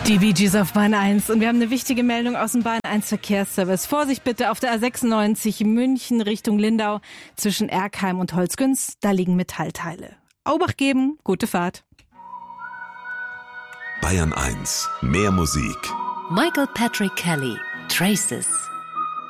Die Bee Gees auf Bahn 1 und wir haben eine wichtige Meldung aus dem Bahn 1 Verkehrsservice. Vorsicht bitte auf der A96 München Richtung Lindau zwischen Erkheim und Holzgünz, da liegen Metallteile. Obacht geben, gute Fahrt. Bayern 1, mehr Musik. Michael Patrick Kelly, Traces.